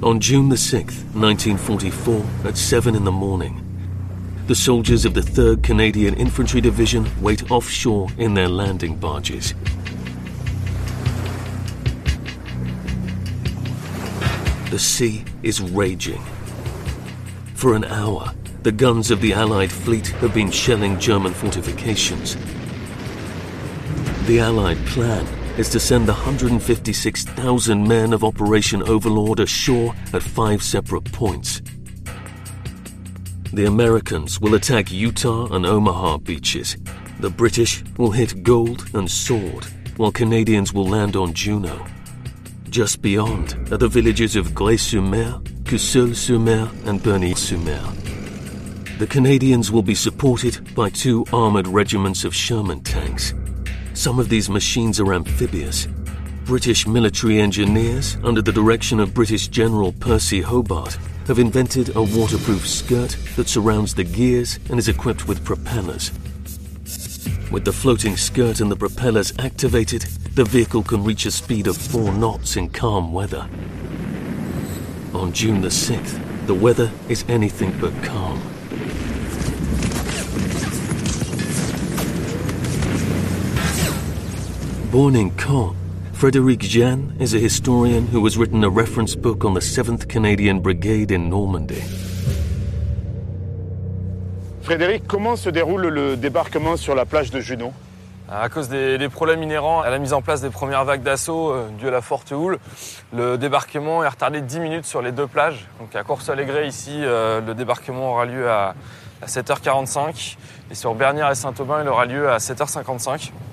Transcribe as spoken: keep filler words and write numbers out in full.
On June the sixth, nineteen forty-four, at seven in the morning, the soldiers of the third Canadian Infantry Division wait offshore in their landing barges. The sea is raging. For an hour, the guns of the Allied fleet have been shelling German fortifications. The Allied plan is to send the one hundred fifty-six thousand men of Operation Overlord ashore at five separate points. The Americans will attack Utah and Omaha beaches. The British will hit Gold and Sword, while Canadians will land on Juno. Just beyond are the villages of Grès-sur-Mer, Cousseul-sur-Mer and Berny-sur-Mer. The Canadians will be supported by two armoured regiments of Sherman tanks. Some of these machines are amphibious. British military engineers, under the direction of British General Percy Hobart, have invented a waterproof skirt that surrounds the gears and is equipped with propellers. With the floating skirt and the propellers activated, the vehicle can reach a speed of four knots in calm weather. On June the sixth, the weather is anything but calm. Born in Caen, Frédéric Jeanne is a historian who has written a reference book on the seventh Canadian Brigade in Normandy. Frédéric, comment se déroule le débarquement sur la plage de Juno? À cause des, des problèmes inhérents à la mise en place des premières vagues d'assaut euh, dues à la forte houle, le débarquement est retardé de dix minutes sur les deux plages. Donc à Courseulles-et-Grès, ici, euh, le débarquement aura lieu à, à sept heures quarante-cinq et sur Bernières et Saint-Aubin, il aura lieu à sept heures cinquante-cinq.